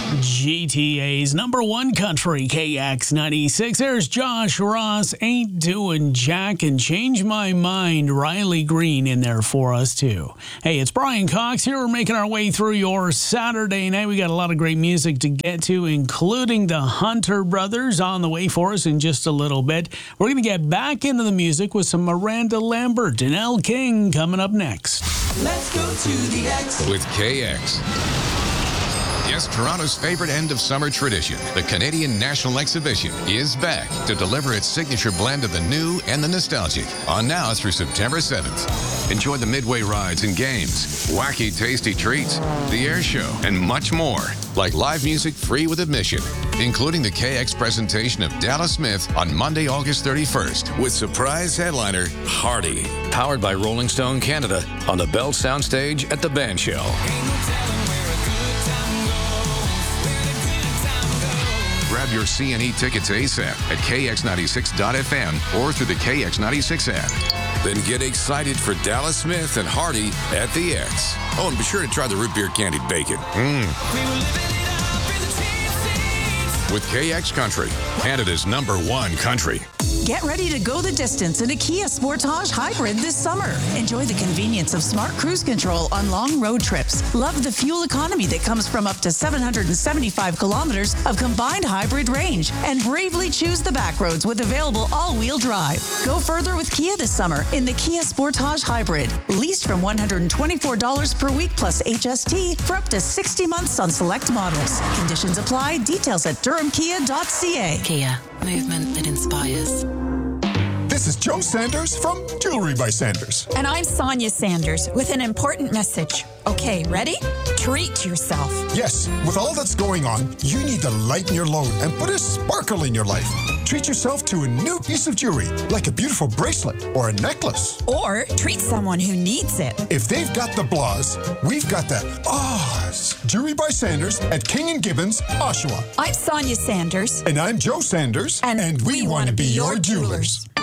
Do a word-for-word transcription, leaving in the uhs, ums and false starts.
G T A's number one country, K X ninety-six. There's Josh Ross, Ain't Doing Jack, and Change My Mind, Riley Green in there for us, too. Hey, it's Brian Cox here. We're making our way through your Saturday night. We got a lot of great music to get to, including the Hunter Brothers on the way for us in just a little bit. We're going to get back into the music with some Miranda Lambert and Elle King coming up next. Let's go to the X with K X. Yes, Toronto's favorite end-of-summer tradition, the Canadian National Exhibition, is back to deliver its signature blend of the new and the nostalgic on now through September seventh. Enjoy the midway rides and games, wacky tasty treats, the air show, and much more, like live music free with admission, including the K X presentation of Dallas Smith on Monday, August thirty-first, with surprise headliner Hardy, powered by Rolling Stone Canada on the Bell Soundstage at the Band Shell. Grab your C and E tickets ASAP at K X ninety-six dot F M or through the K X ninety-six app. Then get excited for Dallas Smith and Hardy at the X. Oh, and be sure to try the root beer candied bacon. Mmm. With K X Country, Canada's number one country. Get ready to go the distance in a Kia Sportage Hybrid this summer. Enjoy the convenience of smart cruise control on long road trips. Love the fuel economy that comes from up to seven hundred seventy-five kilometers of combined hybrid range. And bravely choose the back roads with available all-wheel drive. Go further with Kia this summer in the Kia Sportage Hybrid. Leased from one hundred twenty-four dollars per week plus H S T for up to sixty months on select models. Conditions apply. Details at durham kia dot c a. Kia. Movement that inspires. This is Joe Sanders from Jewelry by Sanders. And I'm Sonia Sanders with an important message. Okay, ready? Treat yourself. Yes, with all that's going on, you need to lighten your load and put a sparkle in your life. Treat yourself to a new piece of jewelry, like a beautiful bracelet or a necklace. Or treat someone who needs it. If they've got the blahs, we've got the ahs. Jewelry by Sanders at King and Gibbons, Oshawa. I'm Sonia Sanders. And I'm Joe Sanders. And, and we, we want to be your jewelers. jewelers.